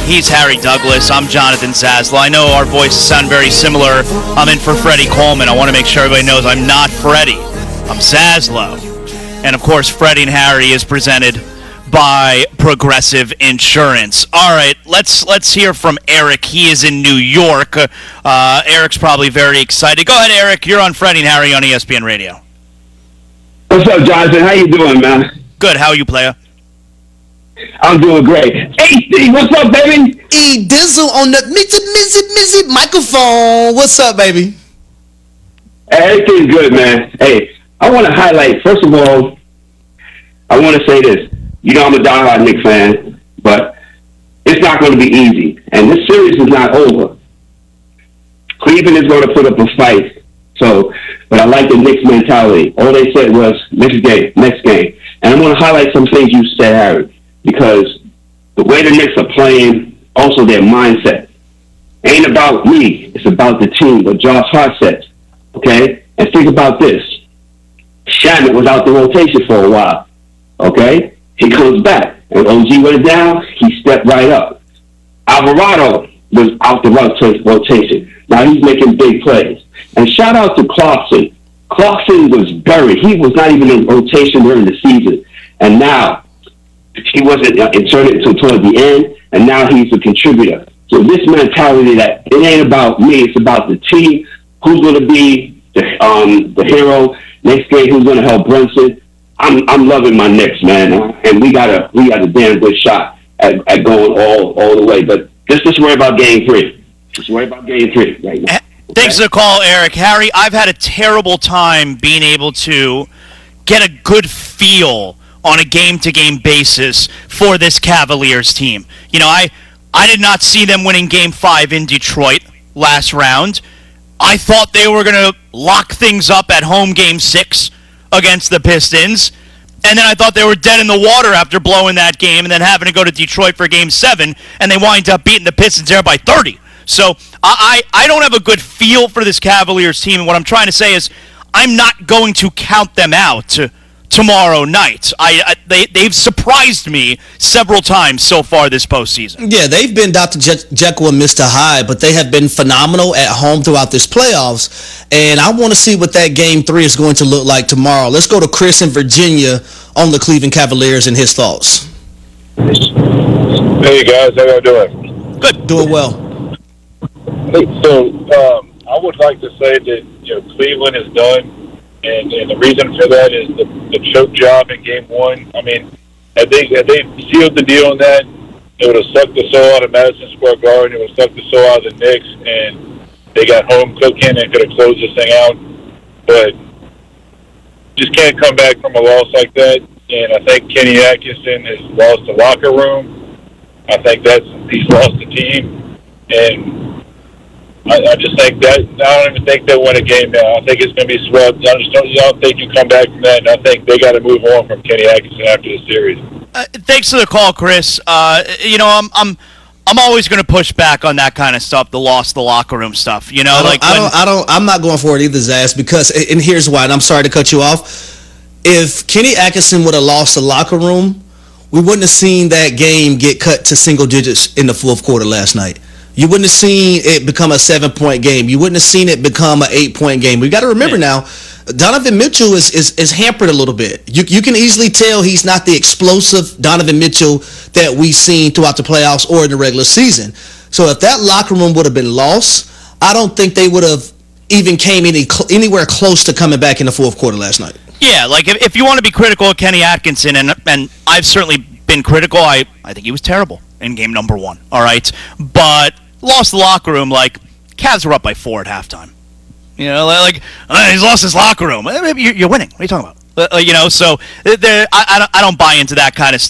He's Harry Douglas. I'm Jonathan Zaslow. I know our voices sound very similar. I'm in for Freddie Coleman. I want to make sure everybody knows I'm not Freddie. I'm Zaslow. And, of course, Freddie and Harry is presented by Progressive Insurance. All right, let's hear from Eric. He is in New York. Eric's probably very excited. Go ahead, Eric. You're on Freddie and Harry on ESPN Radio. What's up, Jonathan? How you doing, man? Good. How are you, player? I'm doing great. Hey, Steve, what's up, baby? E Dizzle on the mizzy microphone. What's up, baby? Everything's good, man. Hey, I want to highlight, first of all, I want to say this. You know I'm a diehard Knicks fan, but it's not going to be easy. And this series is not over. Cleveland is going to put up a fight. So, but I like the Knicks mentality. All they said was, next game. And I want to highlight some things you said, Harry, because the way the Knicks are playing, also their mindset, ain't about me. It's about the team, what Josh Hart says. Okay? And think about this. Shannon was out the rotation for a while. Okay? He comes back. And OG went down, he stepped right up. Alvarado was out the rotation. Now he's making big plays. And shout out to Clarkson. Clarkson was buried. He was not even in rotation during the season. And now, he wasn't inserted until toward the end, and now he's a contributor. So this mentality that it ain't about me, it's about the team. Who's going to be the hero next game? Who's going to help Brunson? I'm loving my Knicks, man, and we got a damn good shot at going all the way. But just worry about Game 3. Just worry about Game 3 right now. Okay? Thanks for the call, Eric. Harry, I've had a terrible time being able to get a good feel on a game-to-game basis for this Cavaliers team. You know, I did not see them winning Game 5 in Detroit last round. I thought they were going to lock things up at home Game 6 against the Pistons. And then I thought they were dead in the water after blowing that game and then having to go to Detroit for Game 7, and they wind up beating the Pistons there by 30. So I don't have a good feel for this Cavaliers team, and what I'm trying to say is I'm not going to count them out tomorrow night. They've surprised me several times so far this postseason. Yeah, they've been Dr. Jekyll and Mr. Hyde, but they have been phenomenal at home throughout this playoffs. And I want to see what that Game 3 is going to look like tomorrow. Let's go to Chris in Virginia on the Cleveland Cavaliers and his thoughts. Hey, guys. How y'all doing? Good. Doing well. Hey, so I would like to say that Cleveland is done. And the reason for that is the choke job in Game 1. I mean, had they sealed the deal on that, it would have sucked the soul out of Madison Square Garden. It would have sucked the soul out of the Knicks, and they got home cooking and could have closed this thing out. But just can't come back from a loss like that. And I think Kenny Atkinson has lost the locker room. I think he's lost the team. And I just think that I don't even think they'll win a game now. I think it's going to be swept. I don't think you come back from that. And I think they got to move on from Kenny Atkinson after the series. Thanks for the call, Chris. I'm always going to push back on that kind of stuff. The locker room stuff. I'm not going for it either, Zaz. Because and here's why. And I'm sorry to cut you off. If Kenny Atkinson would have lost the locker room, we wouldn't have seen that game get cut to single digits in the fourth quarter last night. You wouldn't have seen it become a 7-point game. You wouldn't have seen it become an 8-point game. We got to remember now, Donovan Mitchell is hampered a little bit. You can easily tell he's not the explosive Donovan Mitchell that we've seen throughout the playoffs or in the regular season. So if that locker room would have been lost, I don't think they would have even came anywhere close to coming back in the fourth quarter last night. Yeah, like if you want to be critical of Kenny Atkinson, and I've certainly been critical, I think he was terrible in game number 1, all right? But lost the locker room, like, Cavs were up by 4 at halftime. He's lost his locker room. Maybe you're winning. What are you talking about? So I don't buy into that kind of stuff.